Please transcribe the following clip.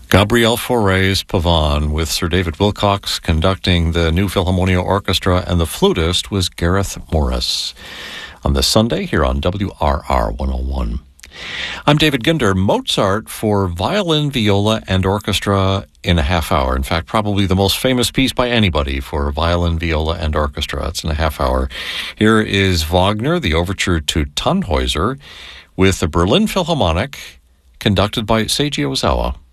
Gabriel Fauré's Pavane with Sir David Wilcox conducting the New Philharmonia Orchestra, and the flutist was Gareth Morris. On this Sunday here on WRR 101. I'm David Ginder. Mozart for violin, viola, and orchestra in a half hour. In fact, probably the most famous piece by anybody for violin, viola, and orchestra. It's in a half hour. Here is Wagner, the overture to Tannhäuser, with the Berlin Philharmonic, conducted by Seiji Ozawa.